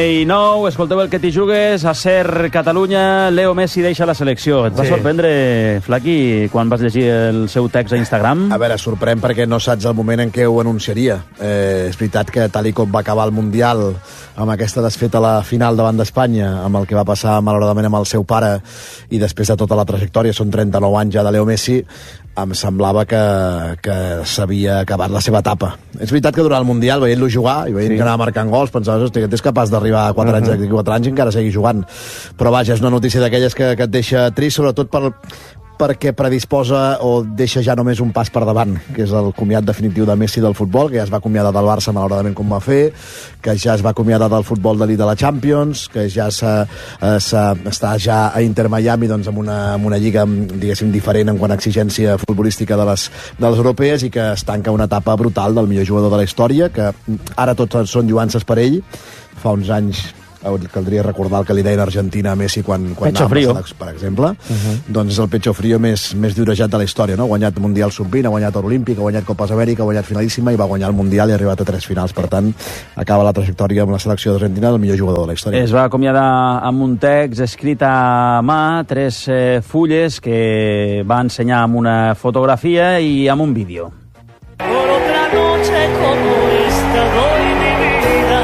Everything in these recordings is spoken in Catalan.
9, escolteu el que t'hi jugues, a Ser Catalunya, Leo Messi deixa la selecció. Et va sorprendre, Flaqui, quan vas llegir el seu text a Instagram? A veure, sorprèn perquè no saps el moment en què ho anunciaria. És veritat que tal i com va acabar el Mundial, amb aquesta desfeta a la final davant d'Espanya, amb el que va passar malauradament amb el seu pare, i després de tota la trajectòria, són 39 anys ja de Leo Messi, em semblava que s'havia acabat la seva etapa. És veritat que durant el Mundial, veient-lo jugar i veient que anava marcant gols, pensaves, hosti, que és capaç d'arribar a 4 anys i encara seguir jugant. Però vaja, és una notícia d'aquelles que et deixa trist, sobretot perquè predisposa o deixa ja només un pas per davant, que és el comiat definitiu de Messi del futbol, que ja es va acomiadar del Barça malauradament com va fer, que ja es va acomiadar del futbol d'elit de la Champions, que ja està ja a Inter Miami, doncs, amb una lliga, diguéssim, diferent en quant a exigència futbolística de les europees, i que es tanca una etapa brutal del millor jugador de la història, que ara tots són lluances per ell. Fa uns anys caldria recordar el que li deien a Argentina a Messi quan pecho frío, per exemple. Doncs és el pecho frío més durejat de la història, no? Ha guanyat Mundial Sub-20, ha guanyat Oro Olímpic, ha guanyat Copes Amèrica, ha guanyat Finalíssima i va guanyar el Mundial i ha arribat a 3 finals. Per tant, acaba la trajectòria amb la selecció d'Argentina del millor jugador de la història. Es va acomiadar amb un text escrit a mà, 3 fulles que va ensenyar amb una fotografia i amb un vídeo. Por otra noche como esta doy mi vida.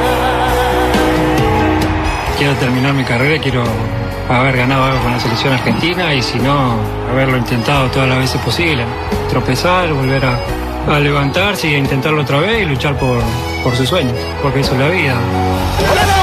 Quiero terminar mi carrera, quiero haber ganado algo con la selección argentina y si no, haberlo intentado todas las veces posible. Tropezar, volver a levantarse y a intentarlo otra vez y luchar por sus sueños, porque eso es la vida.